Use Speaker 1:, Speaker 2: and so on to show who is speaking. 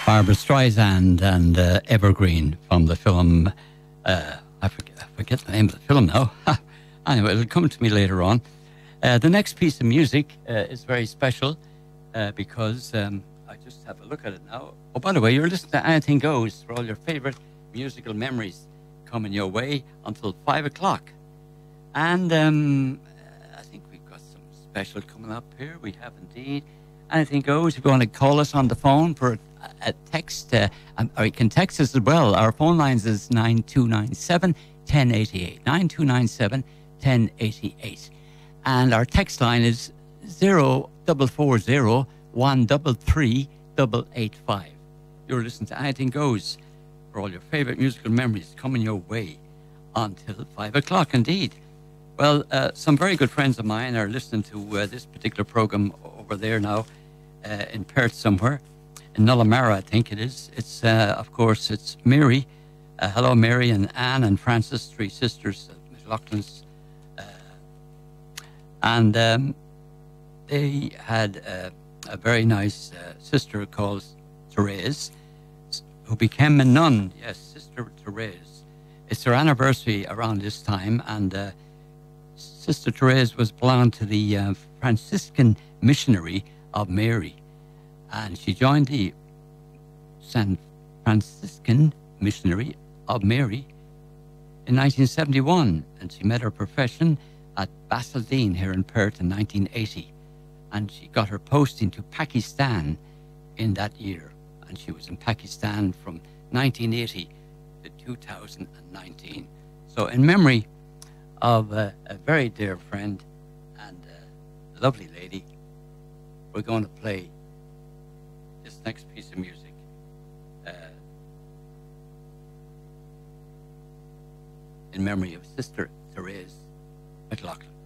Speaker 1: Barbara Streisand and Evergreen from the film. I forget the name of the film now. Anyway, it'll come to me later on. The next piece of music is very special because I just have a look at it now. Oh, by the way, you're listening to Anything Goes for all your favorite musical memories coming your way until 5 o'clock. And I think we've got some special coming up here. We have indeed. Anything Goes. If you want to call us on the phone for a text, or you can text us as well. Our phone lines is 9297 1088. 9297 1088. And our text line is 0440 133 885. You're listening to Anything Goes for all your favorite musical memories coming your way until 5 o'clock indeed. Well, some very good friends of mine are listening to this particular program over there now in Perth somewhere, in Nullamara, I think it is. It's, of course, it's Mary. Hello, Mary and Anne and Frances, three sisters, McLaughlin's. And they had a very nice sister called Therese, who became a nun. Yes, Sister Therese. It's her anniversary around this time, and Sister Therese was belonged to the Franciscan Missionary of Mary, and she joined the San Franciscan Missionary of Mary in 1971, and she met her profession at Basildine here in Perth in 1980, and she got her posting to Pakistan in that year, and she was in Pakistan from 1980 to 2019. So in memory of a very dear friend and a lovely lady, we're going to play this next piece of music. In memory of Sister Therese McLaughlin.